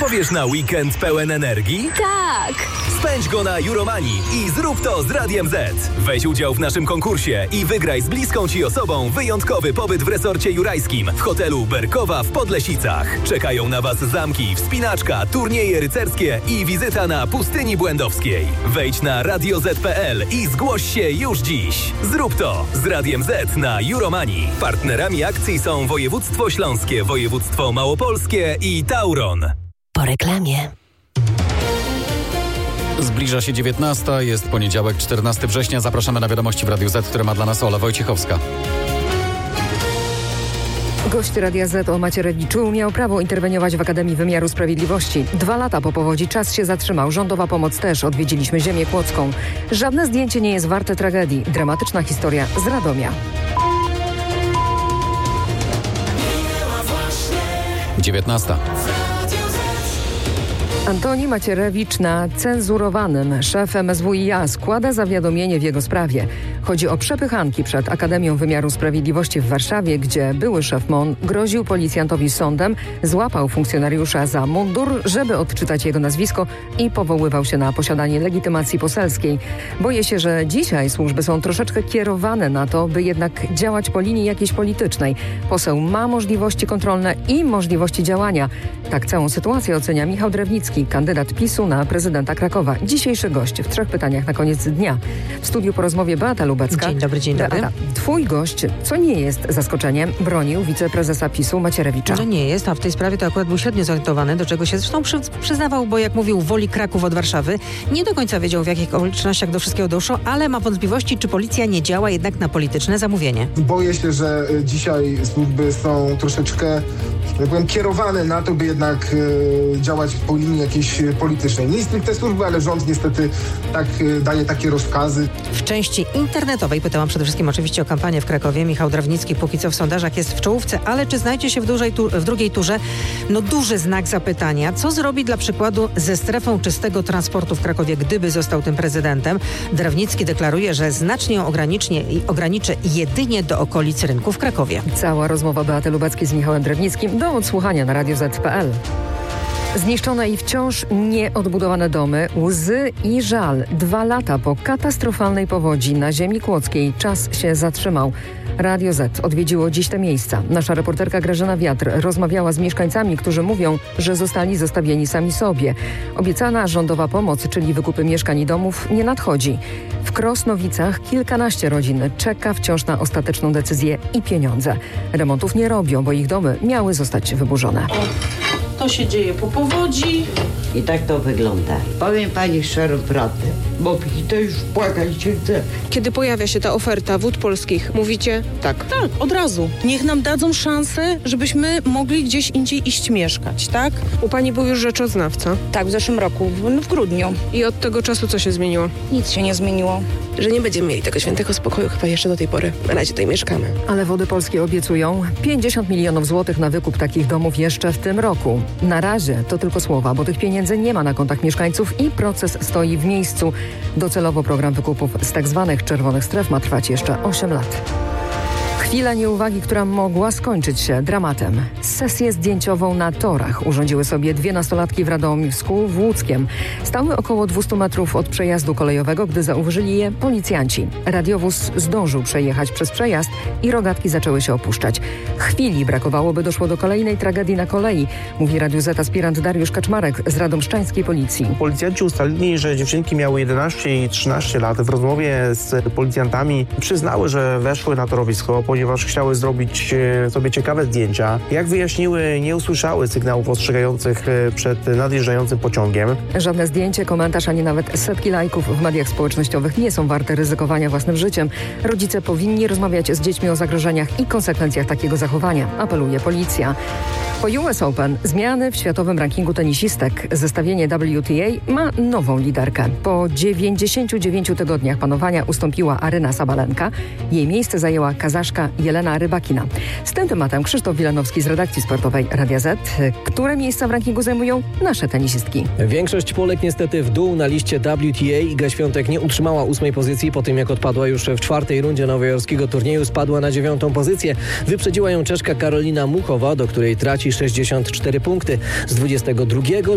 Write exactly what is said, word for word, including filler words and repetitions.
Odpowiesz na weekend pełen energii? Tak! Spędź go na Euromanii i zrób to z Radiem Z. Weź udział w naszym konkursie i wygraj z bliską Ci osobą wyjątkowy pobyt w resorcie jurajskim w hotelu Berkowa w Podlesicach. Czekają na Was zamki, wspinaczka, turnieje rycerskie i wizyta na Pustyni Błędowskiej. Wejdź na radio zet kropka pe el i zgłoś się już dziś. Zrób to z Radiem Z na Euromanii. Partnerami akcji są Województwo Śląskie, Województwo Małopolskie i Tauron. Po reklamie. Zbliża się dziewiętnasta, jest poniedziałek, czternastego września. Zapraszamy na wiadomości w Radiu Z, które ma dla nas Ola Wojciechowska. Gość Radia Z o Macierewiczu miał prawo interweniować w Akademii Wymiaru Sprawiedliwości. Dwa lata po powodzi czas się zatrzymał. Rządowa pomoc też. Odwiedziliśmy ziemię kłodzką. Żadne zdjęcie nie jest warte tragedii. Dramatyczna historia z Radomia. dziewiętnasta. Antoni Macierewicz na cenzurowanym. Szef M S W i A składa zawiadomienie w jego sprawie. Chodzi o przepychanki przed Akademią Wymiaru Sprawiedliwości w Warszawie, gdzie były szef M O N groził policjantowi sądem, złapał funkcjonariusza za mundur, żeby odczytać jego nazwisko i powoływał się na posiadanie legitymacji poselskiej. Boję się, że dzisiaj służby są troszeczkę kierowane na to, by jednak działać po linii jakiejś politycznej. Poseł ma możliwości kontrolne i możliwości działania. Tak całą sytuację ocenia Michał Drewnicki, kandydat PiSu na prezydenta Krakowa. Dzisiejszy gość w trzech pytaniach na koniec dnia. W studiu po rozmowie Beata Lubecka. Dzień dobry, dzień dobry. Beata, twój gość, co nie jest zaskoczeniem, bronił wiceprezesa PiSu Macierewicza. No nie jest, a w tej sprawie to akurat był średnio zorientowany, do czego się zresztą przy, przyznawał, bo jak mówił, woli Kraków od Warszawy. Nie do końca wiedział, w jakich okolicznościach do wszystkiego doszło, ale ma wątpliwości, czy policja nie działa jednak na polityczne zamówienie. Boję się, że dzisiaj służby są troszeczkę, jak powiem, kierowane na to, by jednak e, działać po linii jakiejś politycznej. Nie stricte służby, ale rząd niestety tak e, daje takie rozkazy. W części internetowej pytałam przede wszystkim oczywiście o kampanię w Krakowie. Michał Drewnicki póki co w sondażach jest w czołówce, ale czy znajdzie się w, dużej tu, w drugiej turze? No duży znak zapytania. Co zrobi dla przykładu ze strefą czystego transportu w Krakowie, gdyby został tym prezydentem? Drewnicki deklaruje, że znacznie ją ograniczy, ograniczy jedynie do okolic rynku w Krakowie. Cała rozmowa Beaty Lubeckiej z Michałem Drewnickim do odsłuchania na radio zet kropka pe el. Zniszczone i wciąż nieodbudowane domy, łzy i żal. Dwa lata po katastrofalnej powodzi na ziemi kłodzkiej czas się zatrzymał. Radio Z odwiedziło dziś te miejsca. Nasza reporterka Grażyna Wiatr rozmawiała z mieszkańcami, którzy mówią, że zostali zostawieni sami sobie. Obiecana rządowa pomoc, czyli wykupy mieszkań i domów, nie nadchodzi. W Krosnowicach kilkanaście rodzin czeka wciąż na ostateczną decyzję i pieniądze. Remontów nie robią, bo ich domy miały zostać wyburzone. To się dzieje po powodzi. I tak to wygląda. Powiem pani szczerą prawdę, bo mi to już płakać się chce. Kiedy pojawia się ta oferta Wód Polskich, mówicie tak? Tak, od razu. Niech nam dadzą szansę, żebyśmy mogli gdzieś indziej iść mieszkać, tak? U pani był już rzeczoznawca. Tak, w zeszłym roku, w, w grudniu. I od tego czasu co się zmieniło? Nic się nie zmieniło. Że nie będziemy mieli tego świętego spokoju chyba jeszcze do tej pory. Na razie tutaj mieszkamy. Ale Wody Polskie obiecują pięćdziesiąt milionów złotych na wykup takich domów jeszcze w tym roku. Na razie to tylko słowa, bo tych pieniędzy nie ma na kontach mieszkańców i proces stoi w miejscu. Docelowo program wykupów z tak zwanych czerwonych stref ma trwać jeszcze osiem lat. Chwila nieuwagi, która mogła skończyć się dramatem. Sesję zdjęciową na torach urządziły sobie dwie nastolatki w Radomirsku w Łódzkiem. Stały około dwieście metrów od przejazdu kolejowego, gdy zauważyli je policjanci. Radiowóz zdążył przejechać przez przejazd i rogatki zaczęły się opuszczać. Chwili brakowało, by doszło do kolejnej tragedii na kolei, mówi Radiu Z aspirant Dariusz Kaczmarek z radomszczańskiej policji. Policjanci ustalili, że dziewczynki miały jedenaście i trzynaście lat. W rozmowie z policjantami przyznały, że weszły na torowisko, ponieważ chciały zrobić sobie ciekawe zdjęcia. Jak wyjaśniły, nie usłyszały sygnałów ostrzegających przed nadjeżdżającym pociągiem. Żadne zdjęcie, komentarz, ani nawet setki lajków w mediach społecznościowych nie są warte ryzykowania własnym życiem. Rodzice powinni rozmawiać z dziećmi o zagrożeniach i konsekwencjach takiego zachowania, apeluje policja. Po U S Open zmiany w światowym rankingu tenisistek. Zestawienie W T A ma nową liderkę. Po dziewięćdziesięciu dziewięciu tygodniach panowania ustąpiła Aryna Sabalenka. Jej miejsce zajęła Kazaszka Jelena Rybakina. Z tym tematem Krzysztof Wilanowski z redakcji sportowej Radia Z. Które miejsca w rankingu zajmują nasze tenisistki? Większość Polek niestety w dół na liście W T A. Iga Świątek nie utrzymała ósmej pozycji po tym, jak odpadła już w czwartej rundzie nowojorskiego turnieju. Spadła na dziewiątą pozycję. Wyprzedziła ją Czeszka Karolina Muchowa, do której traci sześćdziesiąt cztery punkty. Z dwudziestego drugiego